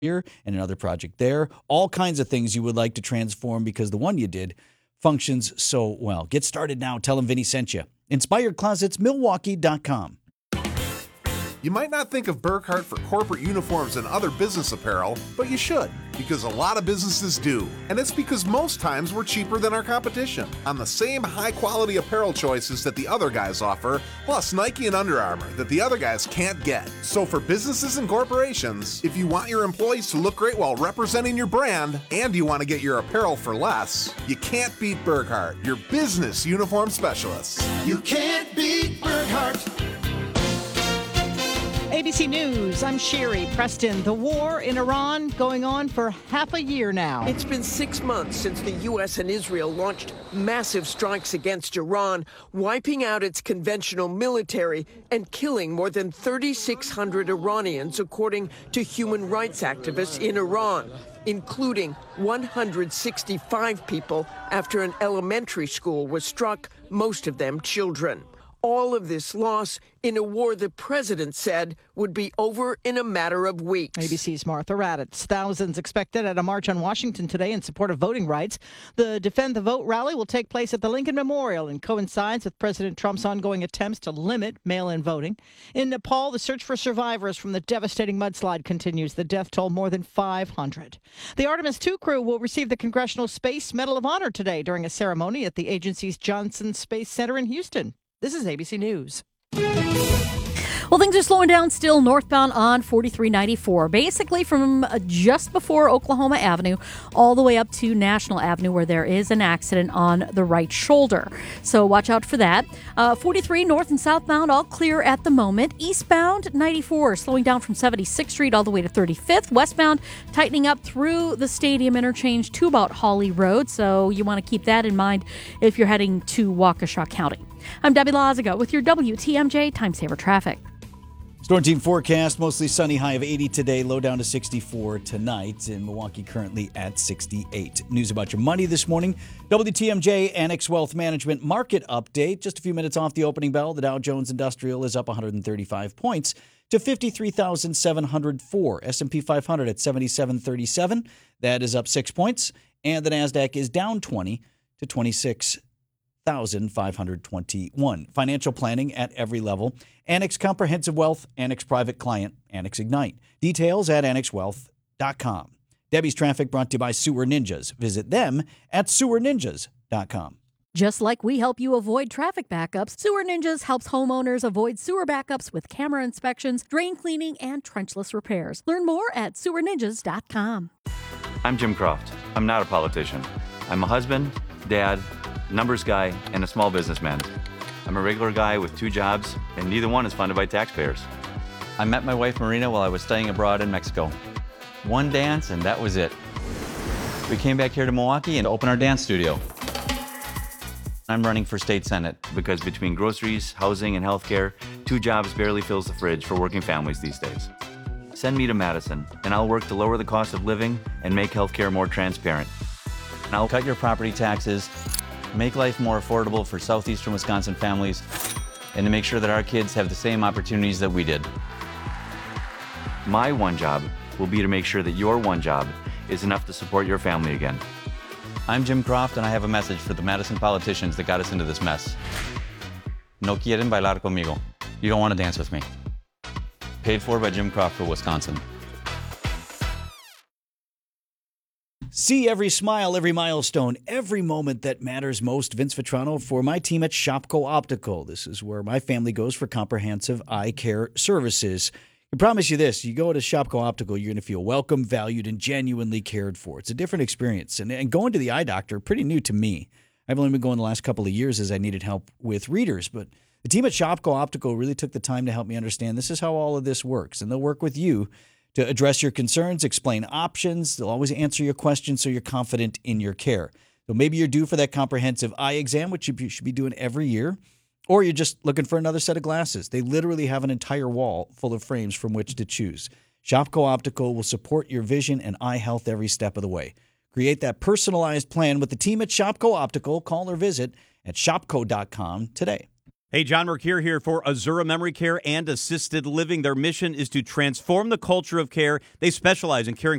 here and another project there. All kinds of things you would like to transform because the one you did functions so well. Get started now. Tell them Vinny sent you. InspiredClosetsMilwaukee.com. You might not think of Burkhart for corporate uniforms and other business apparel, but you should, because a lot of businesses do. And it's because most times we're cheaper than our competition on the same high-quality apparel choices that the other guys offer, plus Nike and Under Armour that the other guys can't get. So for businesses and corporations, if you want your employees to look great while representing your brand, and you want to get your apparel for less, you can't beat Burkhart, your business uniform specialists. You can't beat Burkhart. ABC News, I'm Sherry Preston. The war in Iran going on for half a year now. It's been 6 months since the U.S. and Israel launched massive strikes against Iran, wiping out its conventional military and killing more than 3,600 Iranians, according to human rights activists in Iran, including 165 people after an elementary school was struck, most of them children. All of this loss in a war the president said would be over in a matter of weeks. ABC's Martha Raddatz. Thousands expected at a march on Washington today in support of voting rights. The Defend the Vote rally will take place at the Lincoln Memorial and coincides with President Trump's ongoing attempts to limit mail-in voting. In Nepal, the search for survivors from the devastating mudslide continues. The death toll more than 500. The Artemis II crew will receive the Congressional Space Medal of Honor today during a ceremony at the agency's Johnson Space Center in Houston. This is ABC News. Well, things are slowing down still northbound on 4394, basically from just before Oklahoma Avenue all the way up to National Avenue, where there is an accident on the right shoulder. So watch out for that. 43 north and southbound, all clear at the moment. Eastbound 94, slowing down from 76th Street all the way to 35th. Westbound, tightening up through the Stadium interchange to about Hawley Road. So you want to keep that in mind if you're heading to Waukesha County. I'm Debbie Lazaga with your WTMJ Time Saver Traffic. Storm team forecast, mostly sunny, high of 80 today, low down to 64 tonight. In Milwaukee, currently at 68. News about your money this morning. WTMJ Annex Wealth Management market update. Just a few minutes off the opening bell, the Dow Jones Industrial is up 135 points to 53,704. S&P 500 at 7737. That is up 6 points. And the NASDAQ is down 20 to 26,521. Financial planning at every level. Annex Comprehensive Wealth, Annex Private Client, Annex Ignite. Details at annexwealth.com. Debbie's Traffic brought to you by Sewer Ninjas. Visit them at sewerninjas.com. Just like we help you avoid traffic backups, Sewer Ninjas helps homeowners avoid sewer backups with camera inspections, drain cleaning, and trenchless repairs. Learn more at sewerninjas.com. I'm Jim Croft. I'm not a politician. I'm a husband, dad, numbers guy, and a small businessman. I'm a regular guy with 2 jobs, and neither one is funded by taxpayers. I met my wife Marina while I was studying abroad in Mexico. One dance, and that was it. We came back here to Milwaukee and opened our dance studio. I'm running for state senate because between groceries, housing, and healthcare, 2 jobs barely fills the fridge for working families these days. Send me to Madison, and I'll work to lower the cost of living and make healthcare more transparent. And I'll cut your property taxes, make life more affordable for southeastern Wisconsin families, and to make sure that our kids have the same opportunities that we did. My one job will be to make sure that your one job is enough to support your family again. I'm Jim Croft, and I have a message for the Madison politicians that got us into this mess. No quieren bailar conmigo. You don't want to dance with me. Paid for by Jim Croft for Wisconsin. See every smile, every milestone, every moment that matters most. Vince Vitrano for my team at Shopko Optical. This is where my family goes for comprehensive eye care services. I promise you this, you go to Shopko Optical, you're going to feel welcome, valued, and genuinely cared for. It's a different experience. And going to the eye doctor, pretty new to me. I've only been going the last couple of years as I needed help with readers. But the team at Shopko Optical really took the time to help me understand this is how all of this works. And they'll work with you to address your concerns, explain options. They'll always answer your questions so you're confident in your care. So maybe you're due for that comprehensive eye exam, which you should be doing every year, or you're just looking for another set of glasses. They literally have an entire wall full of frames from which to choose. Shopko Optical will support your vision and eye health every step of the way. Create that personalized plan with the team at Shopko Optical. Call or visit at shopko.com today. Hey, John Mercure here for Azura Memory Care and Assisted Living. Their mission is to transform the culture of care. They specialize in caring